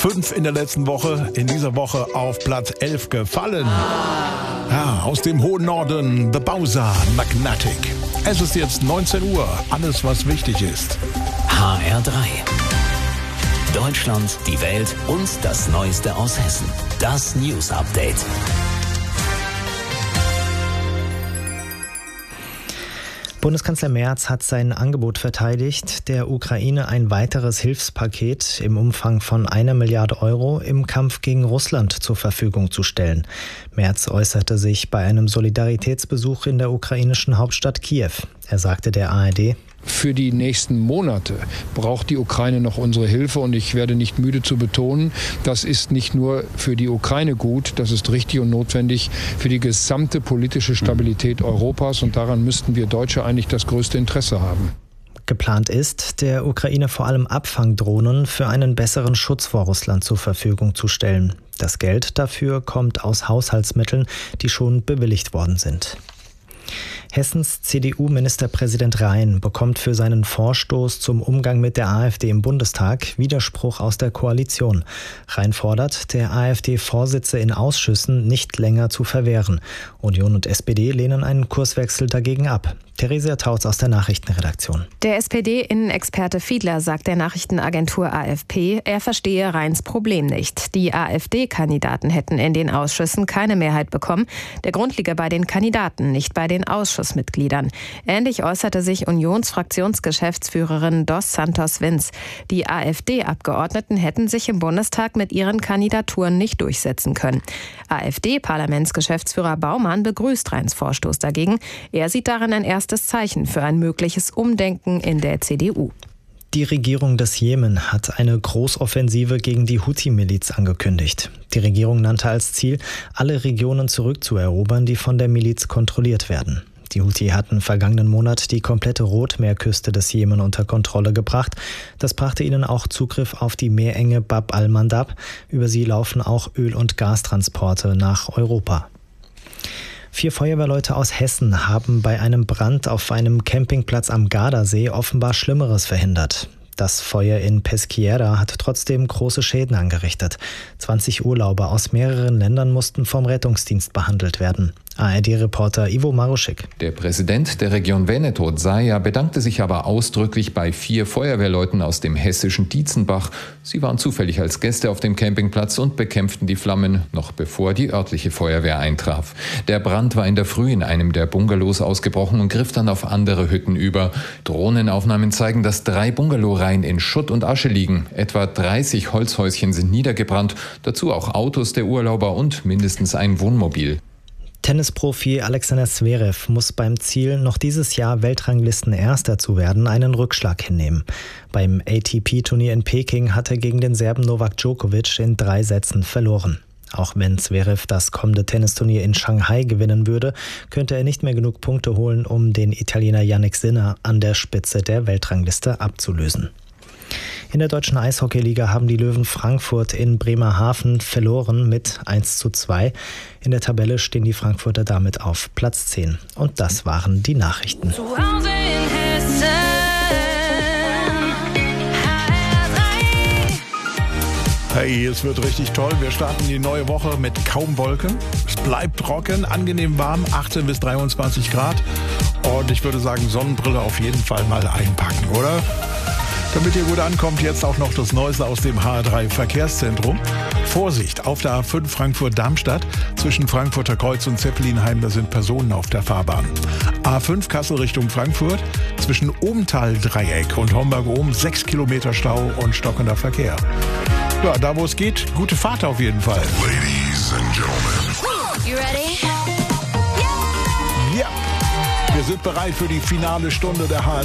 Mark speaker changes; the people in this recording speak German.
Speaker 1: 5 in der letzten Woche, in dieser Woche auf Platz 11 gefallen. Ja, aus dem hohen Norden, The Bowser, Magnetic. Es ist jetzt 19 Uhr, alles was wichtig ist.
Speaker 2: HR3. Deutschland, die Welt und das Neueste aus Hessen. Das News Update.
Speaker 3: Bundeskanzler Merz hat sein Angebot verteidigt, der Ukraine ein weiteres Hilfspaket im Umfang von 1 Milliarde Euro im Kampf gegen Russland zur Verfügung zu stellen. Merz äußerte sich bei einem Solidaritätsbesuch in der ukrainischen Hauptstadt Kiew. Er sagte der ARD:
Speaker 4: Für die nächsten Monate braucht die Ukraine noch unsere Hilfe und ich werde nicht müde zu betonen, das ist nicht nur für die Ukraine gut, das ist richtig und notwendig für die gesamte politische Stabilität Europas und daran müssten wir Deutsche eigentlich das größte Interesse haben.
Speaker 3: Geplant ist, der Ukraine vor allem Abfangdrohnen für einen besseren Schutz vor Russland zur Verfügung zu stellen. Das Geld dafür kommt aus Haushaltsmitteln, die schon bewilligt worden sind. Hessens CDU-Ministerpräsident Rhein bekommt für seinen Vorstoß zum Umgang mit der AfD im Bundestag Widerspruch aus der Koalition. Rhein fordert, der AfD-Vorsitze in Ausschüssen nicht länger zu verwehren. Union und SPD lehnen einen Kurswechsel dagegen ab. Theresia Tautz aus der Nachrichtenredaktion.
Speaker 5: Der SPD-Innenexperte Fiedler sagt der Nachrichtenagentur AFP, er verstehe Rheins Problem nicht. Die AfD-Kandidaten hätten in den Ausschüssen keine Mehrheit bekommen. Der Grund liege bei den Kandidaten, nicht bei den Ausschussmitgliedern. Ähnlich äußerte sich Unionsfraktionsgeschäftsführerin Dos Santos Vinz. Die AfD-Abgeordneten hätten sich im Bundestag mit ihren Kandidaturen nicht durchsetzen können. AfD-Parlamentsgeschäftsführer Baumann begrüßt Rheins Vorstoß dagegen. Er sieht darin ein erstes Zeichen für ein mögliches Umdenken in der CDU.
Speaker 3: Die Regierung des Jemen hat eine Großoffensive gegen die Houthi-Miliz angekündigt. Die Regierung nannte als Ziel, alle Regionen zurückzuerobern, die von der Miliz kontrolliert werden. Die Houthi hatten vergangenen Monat die komplette Rotmeerküste des Jemen unter Kontrolle gebracht. Das brachte ihnen auch Zugriff auf die Meerenge Bab al-Mandab. Über sie laufen auch Öl- und Gastransporte nach Europa. 4 Feuerwehrleute aus Hessen haben bei einem Brand auf einem Campingplatz am Gardasee offenbar Schlimmeres verhindert. Das Feuer in Peschiera hat trotzdem große Schäden angerichtet. 20 Urlauber aus mehreren Ländern mussten vom Rettungsdienst behandelt werden. ARD-Reporter Ivo Maruschik.
Speaker 6: Der Präsident der Region Veneto, Zaja, bedankte sich aber ausdrücklich bei 4 Feuerwehrleuten aus dem hessischen Dietzenbach. Sie waren zufällig als Gäste auf dem Campingplatz und bekämpften die Flammen, noch bevor die örtliche Feuerwehr eintraf. Der Brand war in der Früh in einem der Bungalows ausgebrochen und griff dann auf andere Hütten über. Drohnenaufnahmen zeigen, dass 3 Bungalowreihen in Schutt und Asche liegen. Etwa 30 Holzhäuschen sind niedergebrannt, dazu auch Autos der Urlauber und mindestens ein Wohnmobil.
Speaker 3: Tennisprofi Alexander Zverev muss beim Ziel, noch dieses Jahr Weltranglisten-Erster zu werden, einen Rückschlag hinnehmen. Beim ATP-Turnier in Peking hat er gegen den Serben Novak Djokovic in 3 Sätzen verloren. Auch wenn Zverev das kommende Tennisturnier in Shanghai gewinnen würde, könnte er nicht mehr genug Punkte holen, um den Italiener Jannik Sinner an der Spitze der Weltrangliste abzulösen. In der deutschen Eishockeyliga haben die Löwen Frankfurt in Bremerhaven verloren mit 1:2. In der Tabelle stehen die Frankfurter damit auf Platz 10. Und das waren die Nachrichten.
Speaker 7: Zu Hause in Hessen.
Speaker 1: Hey, es wird richtig toll. Wir starten die neue Woche mit kaum Wolken. Es bleibt trocken, angenehm warm, 18 bis 23 Grad. Und ich würde sagen, Sonnenbrille auf jeden Fall mal einpacken, oder? Damit ihr gut ankommt, jetzt auch noch das Neueste aus dem HR3 Verkehrszentrum. Vorsicht, auf der A5 Frankfurt-Darmstadt zwischen Frankfurter Kreuz und Zeppelinheim, da sind Personen auf der Fahrbahn. A5 Kassel Richtung Frankfurt zwischen Obenthal-Dreieck und Homburg-Ohm 6 Kilometer Stau und stockender Verkehr. Ja, da wo es geht, gute Fahrt auf jeden Fall.
Speaker 7: Ladies and gentlemen. You ready?
Speaker 1: Ja, wir sind bereit für die finale Stunde der HR3